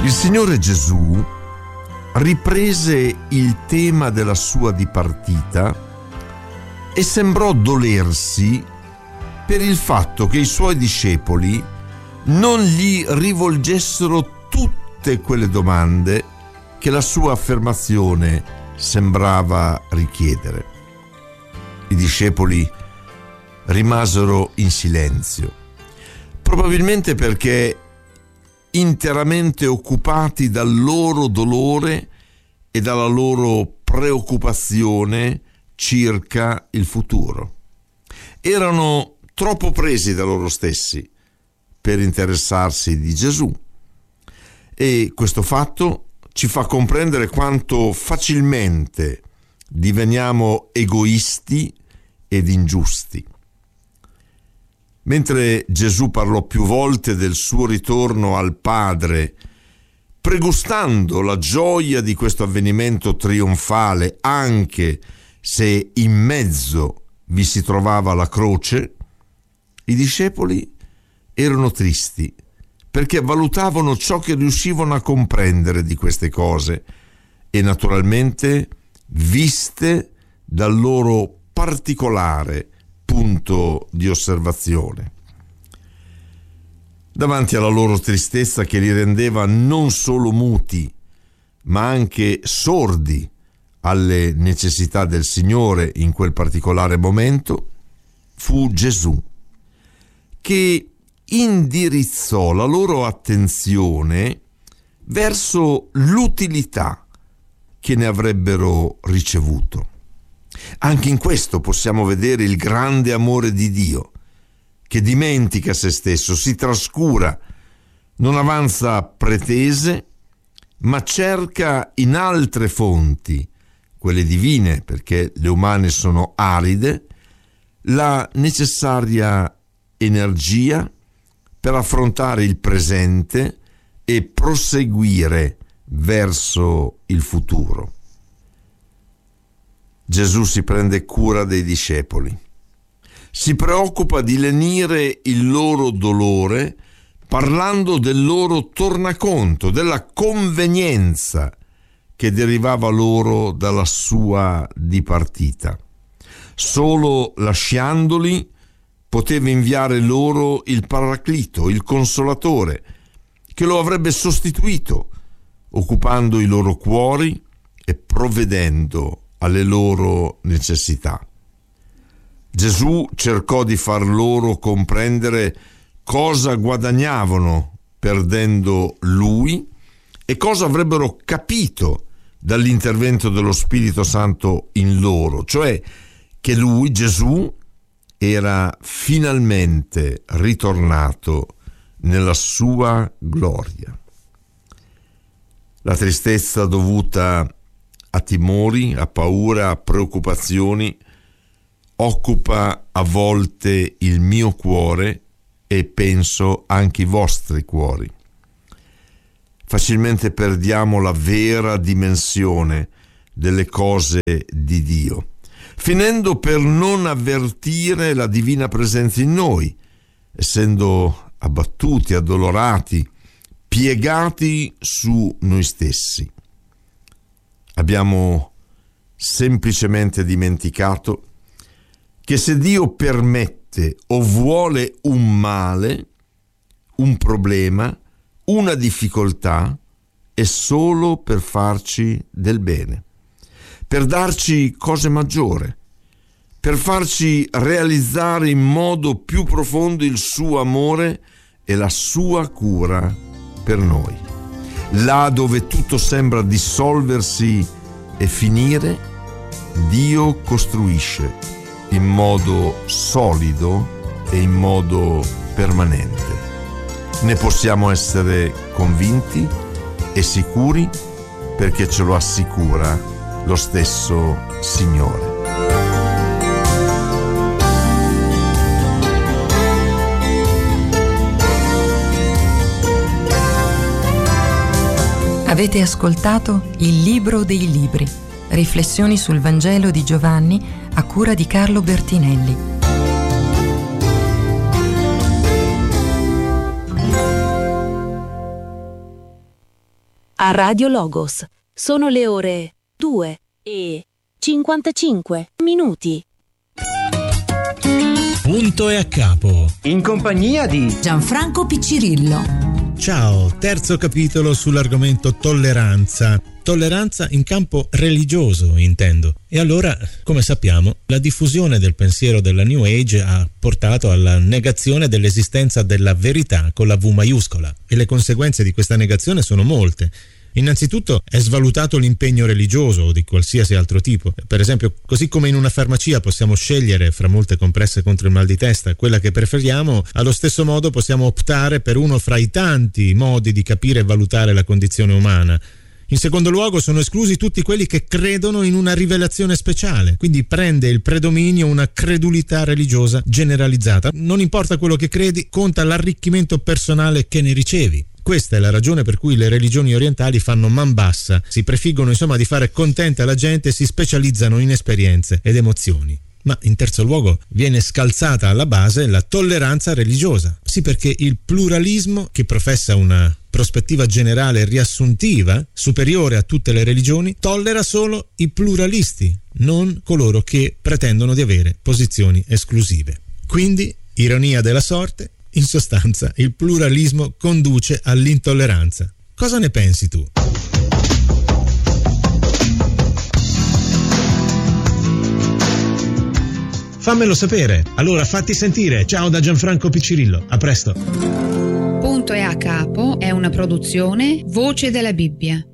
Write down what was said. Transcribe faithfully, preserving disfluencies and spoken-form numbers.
Il Signore Gesù riprese il tema della sua dipartita e sembrò dolersi per il fatto che i suoi discepoli non gli rivolgessero tutte quelle domande che la sua affermazione sembrava richiedere. I discepoli rimasero in silenzio, probabilmente perché interamente occupati dal loro dolore e dalla loro preoccupazione circa il futuro. Erano troppo presi da loro stessi per interessarsi di Gesù, e questo fatto ci fa comprendere quanto facilmente diveniamo egoisti ed ingiusti. Mentre Gesù parlò più volte del suo ritorno al Padre, pregustando la gioia di questo avvenimento trionfale, anche se in mezzo vi si trovava la croce, i discepoli erano tristi perché valutavano ciò che riuscivano a comprendere di queste cose e naturalmente viste dal loro particolare punto di osservazione. Davanti alla loro tristezza, che li rendeva non solo muti ma anche sordi alle necessità del Signore in quel particolare momento, fu Gesù che indirizzò la loro attenzione verso l'utilità che ne avrebbero ricevuto. Anche in questo possiamo vedere il grande amore di Dio, che dimentica se stesso, si trascura, non avanza pretese, ma cerca in altre fonti, quelle divine, perché le umane sono aride, la necessaria energia per affrontare il presente e proseguire verso il futuro. Gesù si prende cura dei discepoli, si preoccupa di lenire il loro dolore parlando del loro tornaconto, della convenienza che derivava loro dalla sua dipartita. Solo lasciandoli poteva inviare loro il Paraclito, il Consolatore, che lo avrebbe sostituito, occupando i loro cuori e provvedendo alle loro necessità. Gesù cercò di far loro comprendere cosa guadagnavano perdendo Lui e cosa avrebbero capito dall'intervento dello Spirito Santo in loro, cioè che Lui, Gesù, era finalmente ritornato nella sua gloria. La tristezza dovuta a timori, a paura, a preoccupazioni occupa a volte il mio cuore e penso anche i vostri cuori. Facilmente perdiamo la vera dimensione delle cose di Dio, finendo per non avvertire la divina presenza in noi, essendo abbattuti, addolorati, piegati su noi stessi. Abbiamo semplicemente dimenticato che se Dio permette o vuole un male, un problema, una difficoltà, è solo per farci del bene, per darci cose maggiori, per farci realizzare in modo più profondo il suo amore e la sua cura per noi. Là dove tutto sembra dissolversi e finire, Dio costruisce in modo solido e in modo permanente. Ne possiamo essere convinti e sicuri perché ce lo assicura lo stesso Signore. Avete ascoltato Il Libro dei Libri, riflessioni sul Vangelo di Giovanni a cura di Carlo Bertinelli. a Radio Logos. Sono le ore due e cinquantacinque minuti. Punto e a capo. In compagnia di Gianfranco Piccirillo. Ciao, terzo capitolo sull'argomento tolleranza. Tolleranza in campo religioso, intendo. E allora, come sappiamo, la diffusione del pensiero della New Age ha portato alla negazione dell'esistenza della verità con la V maiuscola. E le conseguenze di questa negazione sono molte. Innanzitutto è svalutato l'impegno religioso o di qualsiasi altro tipo. Per esempio, così come in una farmacia possiamo scegliere fra molte compresse contro il mal di testa quella che preferiamo, allo stesso modo possiamo optare per uno fra i tanti modi di capire e valutare la condizione umana. In secondo luogo sono esclusi tutti quelli che credono in una rivelazione speciale, quindi prende il predominio una credulità religiosa generalizzata. Non importa quello che credi, conta l'arricchimento personale che ne ricevi. Questa è la ragione per cui le religioni orientali fanno man bassa, si prefiggono insomma di fare contenta la gente e si specializzano in esperienze ed emozioni. Ma in terzo luogo viene scalzata alla base la tolleranza religiosa. Sì, perché il pluralismo, che professa una prospettiva generale riassuntiva, superiore a tutte le religioni, tollera solo i pluralisti, non coloro che pretendono di avere posizioni esclusive. Quindi, ironia della sorte, in sostanza il pluralismo conduce all'intolleranza. Cosa ne pensi tu? Fammelo sapere, allora fatti sentire. Ciao da Gianfranco Piccirillo, a presto. Punto e a capo è una produzione Voce della Bibbia.